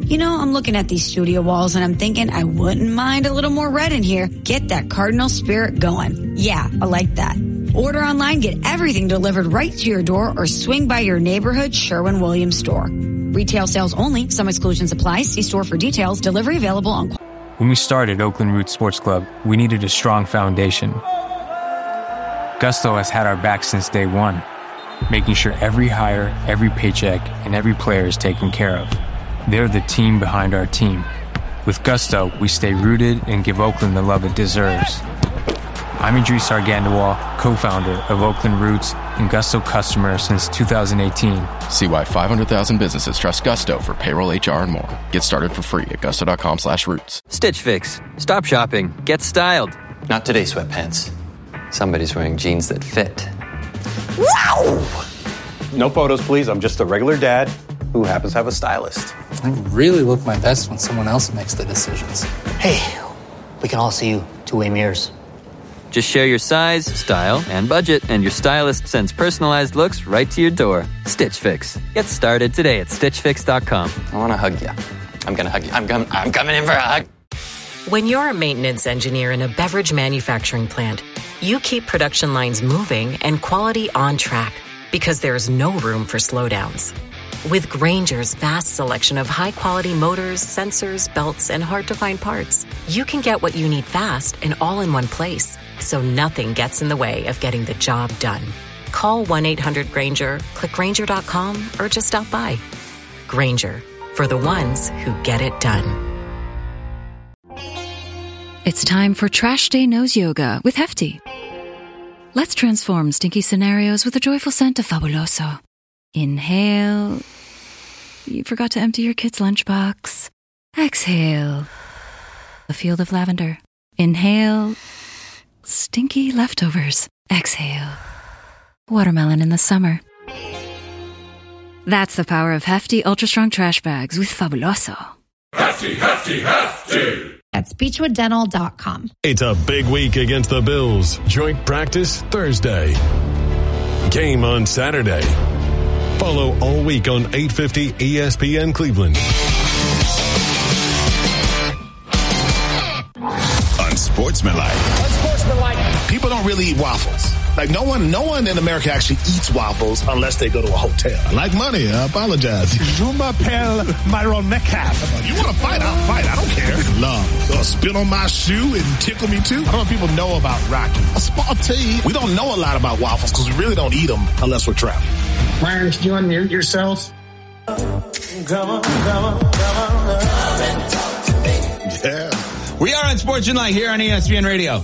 I'm looking at these studio walls and I'm thinking I wouldn't mind a little more red in here. Get that Cardinal spirit going. Yeah, I like that. Order online, get everything delivered right to your door, or swing by your neighborhood Sherwin-Williams store. Retail sales only. Some exclusions apply. See store for details. Delivery available on... When we started Oakland Roots Sports Club, we needed a strong foundation. Gusto has had our back since day one, making sure every hire, every paycheck, and every player is taken care of. They're the team behind our team. With Gusto, we stay rooted and give Oakland the love it deserves. I'm Idris Argandawal, co-founder of Oakland Roots and Gusto customer since 2018. See why 500,000 businesses trust Gusto for payroll, HR, and more. Get started for free at gusto.com/roots. Stitch Fix. Stop shopping. Get styled. Not today, sweatpants. Somebody's wearing jeans that fit. Wow! No photos, please. I'm just a regular dad who happens to have a stylist. I really look my best when someone else makes the decisions. Hey, we can all see you two-way mirrors. Just share your size, style, and budget, and your stylist sends personalized looks right to your door. Stitch Fix. Get started today at StitchFix.com. I want to hug you. I'm going to hug you. I'm coming in for a hug. When you're a maintenance engineer in a beverage manufacturing plant, you keep production lines moving and quality on track because there's no room for slowdowns. With Grainger's vast selection of high-quality motors, sensors, belts, and hard-to-find parts, you can get what you need fast and all in one place, so nothing gets in the way of getting the job done. Call 1-800-GRAINGER, click Grainger.com, or just stop by. Grainger, for the ones who get it done. It's time for Trash Day Nose Yoga with Hefty. Let's transform stinky scenarios with a joyful scent of Fabuloso. Inhale. You forgot to empty your kid's lunchbox. Exhale. A field of lavender. Inhale. Stinky leftovers. Exhale. Watermelon in the summer. That's the power of Hefty Ultra Strong Trash Bags with Fabuloso. Hefty, Hefty, Hefty! That's BeechwoodDental.com. It's a big week against the Bills. Joint practice Thursday. Game on Saturday. Follow all week on 850 ESPN Cleveland. Unsportsmanlike. People don't really eat waffles. Like no one in America actually eats waffles unless they go to a hotel. I like money. I apologize. Je m'appelle Myron Metcalf. You want to fight? I'll fight. I don't care. Love. Spit on my shoe and tickle me too. I don't know if people know about Rocky. I'll tell you, we don't know a lot about waffles because we really don't eat them unless we're traveling. Myron, did you unmute yourself? Come on, talk to me. Yeah. We are on Sportsmanlike here on ESPN Radio.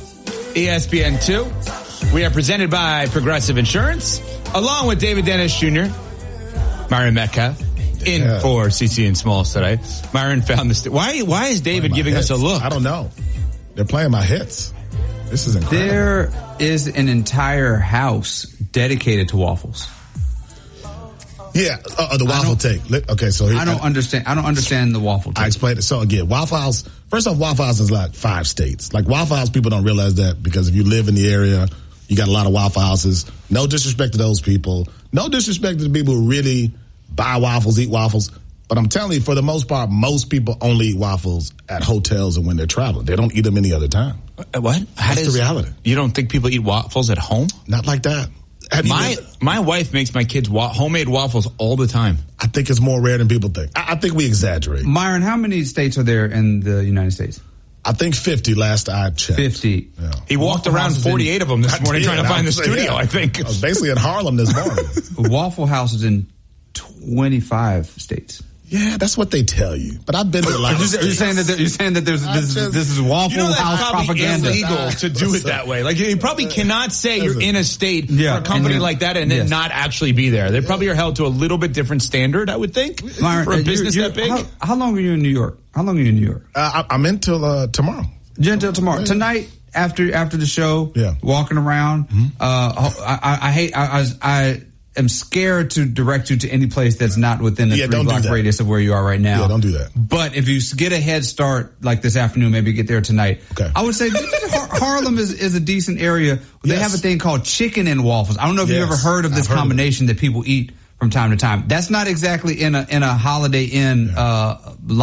ESPN2. We are presented by Progressive Insurance, along with David Dennis Jr., Myron Metcalf, in for CC and Smalls today. Myron found this. Why is David giving us a look? I don't know. They're playing my hits. This is incredible. There is an entire house dedicated to waffles. Yeah, the waffle take. Okay, so here, I don't understand the waffle take. I explained it. So again, Waffle House. First off, Waffle House is like 5 states. Like Waffle House, people don't realize that because if you live in the area, you got a lot of Waffle Houses. No disrespect to those people. No disrespect to the people who really buy waffles, eat waffles. But I'm telling you, for the most part, most people only eat waffles at hotels and when they're traveling. They don't eat them any other time. What? That's the reality. You don't think people eat waffles at home? Not like that. My wife makes my kids homemade waffles all the time. I think it's more rare than people think. I think we exaggerate. Myron, how many states are there in the United States? I think 50 last I checked. 50. Yeah. He walked around 48 of them this morning trying to find the studio, I think. I was basically in Harlem this morning. Waffle House is in 25 states. Yeah, that's what they tell you. But I've been to a lot of states. You're saying that this is Waffle House propaganda. It's illegal to do it that way. Like you probably cannot say you're in a state for a company like that and then not actually be there. They probably are held to a little bit different standard, I would think, Myron, for a business that big. How long are you in New York? I'm in till tomorrow. You're until tomorrow. Yeah. Tonight, after the show, walking around. Mm-hmm. I am scared to direct you to any place that's not within the 3-block radius of where you are right now. Yeah, don't do that. But if you get a head start like this afternoon, maybe get there tonight. Okay. I would say Harlem is a decent area. They have a thing called chicken and waffles. I don't know if you've ever heard of this combination that people eat from time to time. That's not exactly in a Holiday Inn